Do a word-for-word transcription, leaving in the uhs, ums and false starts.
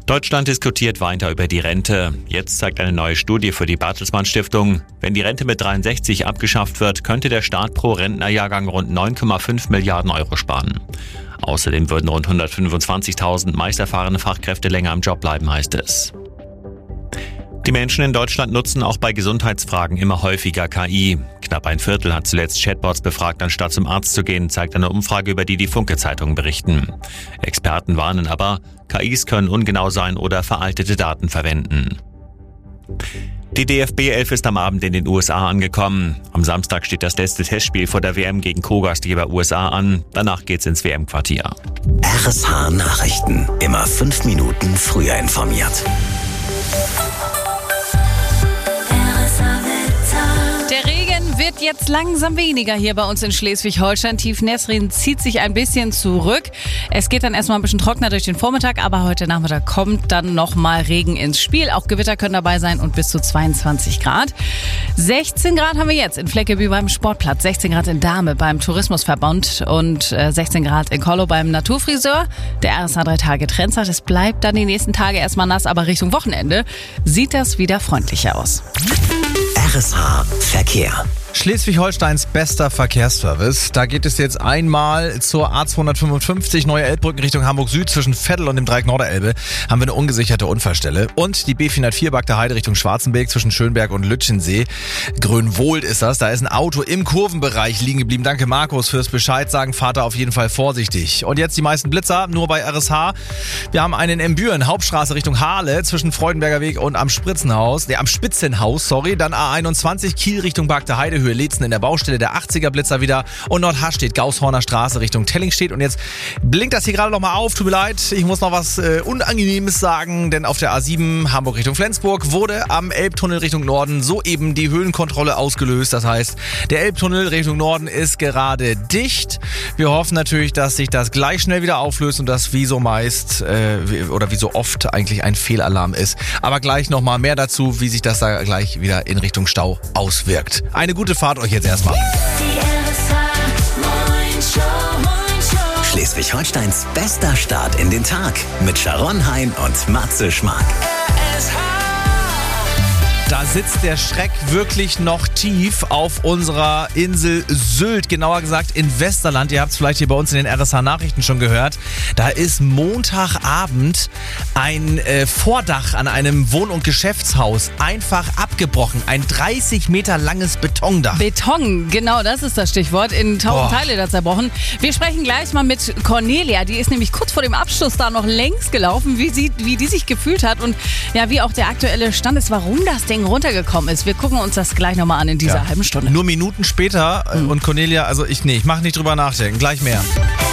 Deutschland diskutiert weiter über die Rente. Jetzt zeigt eine neue Studie für die Bertelsmann Stiftung: Wenn die Rente mit dreiundsechzig abgeschafft wird, könnte der Staat pro Rentnerjahrgang rund neun Komma fünf Milliarden Euro sparen. Außerdem würden rund hundertfünfundzwanzigtausend meist erfahrene Fachkräfte länger im Job bleiben, heißt es. Die Menschen in Deutschland nutzen auch bei Gesundheitsfragen immer häufiger K I. Knapp ein Viertel hat zuletzt Chatbots befragt, anstatt zum Arzt zu gehen, zeigt eine Umfrage, über die die Funke-Zeitungen berichten. Experten warnen aber, K Is können ungenau sein oder veraltete Daten verwenden. Die D F B elf ist am Abend in den U S A angekommen. Am Samstag steht das letzte Testspiel vor der W M gegen Co-Gastgeber U S A an. Danach geht's ins W M-Quartier. R S H Nachrichten. Immer fünf Minuten früher informiert. Wird jetzt langsam weniger hier bei uns in Schleswig-Holstein. Tief Nesrin zieht sich ein bisschen zurück. Es geht dann erstmal ein bisschen trockener durch den Vormittag, aber heute Nachmittag kommt dann nochmal Regen ins Spiel. Auch Gewitter können dabei sein und bis zu zweiundzwanzig Grad. sechzehn Grad haben wir jetzt in Fleckeby beim Sportplatz, sechzehn Grad in Dahme beim Tourismusverband und sechzehn Grad in Kollow beim Naturfriseur. Der R S H drei Tage Trendsat. Es bleibt dann die nächsten Tage erstmal nass, aber Richtung Wochenende sieht das wieder freundlicher aus. R S H Verkehr. Schleswig-Holsteins bester Verkehrsservice. Da geht es jetzt einmal zur A zweihundertfünfundfünfzig, Neue Elbbrücken Richtung Hamburg Süd. Zwischen Veddel und dem Dreieck Norderelbe haben wir eine ungesicherte Unfallstelle. Und die B vierhundertvier Bagde Heide Richtung Schwarzenberg zwischen Schönberg und Lütschensee. Grünwohlt ist das. Da ist ein Auto im Kurvenbereich liegen geblieben. Danke Markus fürs Bescheid sagen. Fahrt da auf jeden Fall vorsichtig. Und jetzt die meisten Blitzer, nur bei R S H. Wir haben einen in Büren, Hauptstraße Richtung Hahle zwischen Freudenberger Weg und am Spritzenhaus. Nee, am Spitzenhaus, sorry. Dann A einundzwanzig, Kiel Richtung Bagde Heide, Höhe Leetzen in der Baustelle, der achtziger Blitzer wieder und Nordhasch steht Gaushorner Straße Richtung Tellingstedt und jetzt blinkt das hier gerade noch mal auf, tut mir leid, ich muss noch was äh, Unangenehmes sagen, denn auf der A sieben Hamburg Richtung Flensburg wurde am Elbtunnel Richtung Norden soeben die Höhenkontrolle ausgelöst, das heißt, der Elbtunnel Richtung Norden ist gerade dicht. Wir hoffen natürlich, dass sich das gleich schnell wieder auflöst und das wie so meist äh, oder wie so oft eigentlich ein Fehlalarm ist, aber gleich noch mal mehr dazu, wie sich das da gleich wieder in Richtung Stau auswirkt. Eine gute Fahrt euch jetzt erstmal. Schleswig-Holsteins bester Start in den Tag mit Sharon Hein und Matze Schmark. Da sitzt der Schreck wirklich noch tief auf unserer Insel Sylt, genauer gesagt in Westerland. Ihr habt es vielleicht hier bei uns in den R S H-Nachrichten schon gehört. Da ist Montagabend ein äh, Vordach an einem Wohn- und Geschäftshaus einfach abgebrochen. Ein dreißig Meter langes Betondach. Beton, genau, das ist das Stichwort. In tausend Boah. Teile da zerbrochen. Wir sprechen gleich mal mit Cornelia. Die ist nämlich kurz vor dem Abschluss da noch längs gelaufen, wie, sie, wie die sich gefühlt hat und ja, wie auch der aktuelle Stand ist, warum das Ding runtergekommen ist. Wir gucken uns das gleich nochmal an in dieser Ja. halben Stunde. Nur Minuten später Mhm. und Cornelia, also ich, nee, ich mach nicht drüber nachdenken. Gleich mehr.